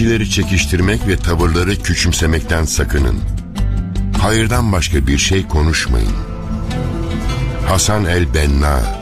Kişileri çekiştirmek ve tavırları küçümsemekten sakının. Hayırdan başka bir şey konuşmayın. Hasan el-Benna